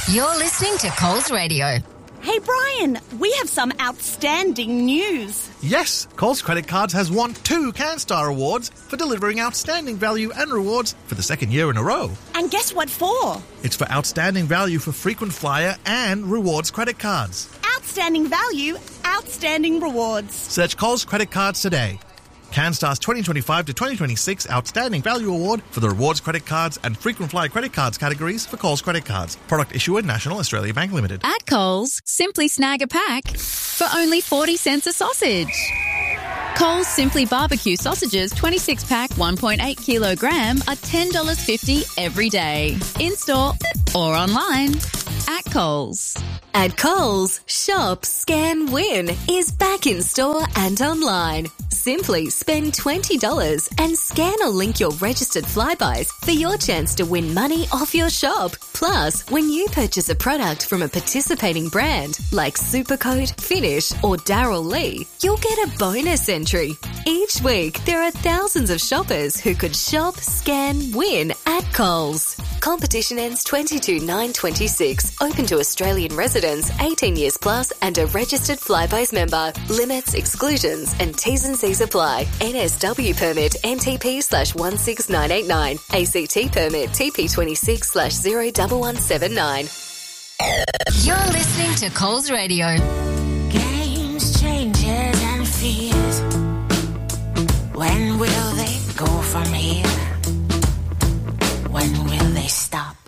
You're listening to Coles Radio. Hey, Brian, we have some outstanding news. Yes, Coles Credit Cards has won 2 CanStar Awards for delivering outstanding value and rewards for the second year in a row. And guess what for? It's for outstanding value for frequent flyer and rewards credit cards. Outstanding value, outstanding rewards. Search Coles Credit Cards today. CanStar's 2025 to 2026 Outstanding Value Award for the Rewards Credit Cards and Frequent Flyer Credit Cards categories for Coles Credit Cards. Product issuer National Australia Bank Limited. At Coles, simply snag a pack for only 40 cents a sausage. Coles Simply Barbecue Sausages 26-pack 1.8 kilogram are $10.50 every day. In-store or online. At Coles. At Coles, Shop, Scan, Win is back in store and online. Simply spend $20 and scan or link your registered Flybuys for your chance to win money off your shop. Plus, when you purchase a product from a participating brand like Supercoat, Finish or Darryl Lee, you'll get a bonus entry. Each week, there are thousands of shoppers who could shop, scan, win at Coles. Competition ends 22/9/26. Open to Australian residents 18 years plus and a registered Flybuys member. Limits, exclusions and T's and C's apply. NSW permit NTP/16989. ACT permit TP26/01179. You're listening to Coles Radio. Games, changes and fears. When will they go from here? When will they stop?